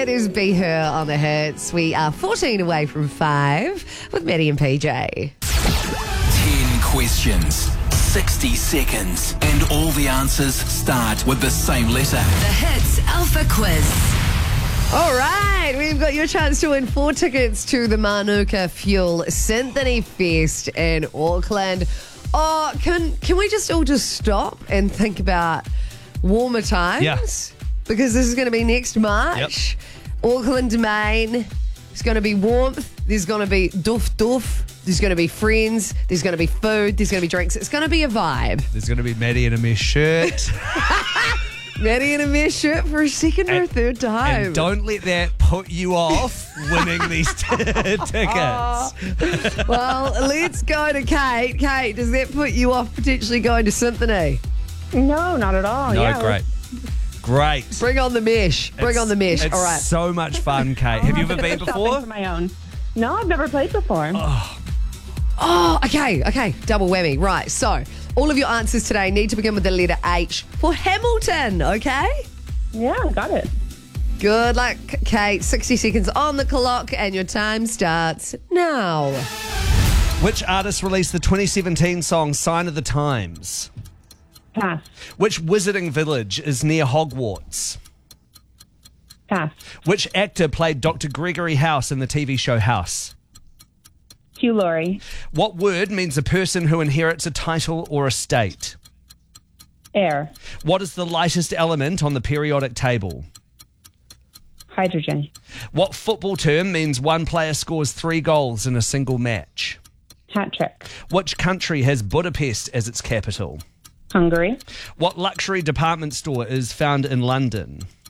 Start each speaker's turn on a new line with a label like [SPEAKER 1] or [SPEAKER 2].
[SPEAKER 1] It is Be Her on the Hits. We are 14 away from 5 with Maddie and PJ.
[SPEAKER 2] 10 questions, 60 seconds, and all the answers start with the same letter.
[SPEAKER 3] The Hits Alpha Quiz.
[SPEAKER 1] All right, we've got your chance to win 4 tickets to the Manuka Fuel Symphony Fest in Auckland. Oh, can we just all just stop and think about warmer times?
[SPEAKER 4] Yeah.
[SPEAKER 1] Because this is going to be next March. Yep. Auckland Domain. There's going to be warmth. There's going to be doof. There's going to be friends. There's going to be food. There's going to be drinks. It's going to be a vibe.
[SPEAKER 4] There's going to be Maddie in a mesh shirt.
[SPEAKER 1] Maddie in a mesh shirt for a second or third time.
[SPEAKER 4] And don't let that put you off winning these tickets.
[SPEAKER 1] Well, let's go to Kate. Kate, does that put you off potentially going to Symphony?
[SPEAKER 5] No, not at all.
[SPEAKER 4] No,
[SPEAKER 5] Yeah,
[SPEAKER 4] Great.
[SPEAKER 1] Bring on the mesh. All right.
[SPEAKER 4] It's so much fun, Kate. Have you ever been before?
[SPEAKER 5] For my own. No, I've never played before.
[SPEAKER 1] Oh, okay. Double whammy. Right. So, all of your answers today need to begin with the letter H for Hamilton, okay?
[SPEAKER 5] Yeah, got it.
[SPEAKER 1] Good luck, Kate. 60 seconds on the clock and your time starts now.
[SPEAKER 4] Which artist released the 2017 song Sign of the Times?
[SPEAKER 5] Pass.
[SPEAKER 4] Which wizarding village is near Hogwarts?
[SPEAKER 5] Pass.
[SPEAKER 4] Which actor played Dr. Gregory House in the TV show House?
[SPEAKER 5] Hugh Laurie.
[SPEAKER 4] What word means a person who inherits a title or estate?
[SPEAKER 5] Air.
[SPEAKER 4] What is the lightest element on the periodic table?
[SPEAKER 5] Hydrogen.
[SPEAKER 4] What football term means one player scores 3 goals in a single match?
[SPEAKER 5] Hat trick.
[SPEAKER 4] Which country has Budapest as its capital?
[SPEAKER 5] Hungary.
[SPEAKER 4] What luxury department store is found in London?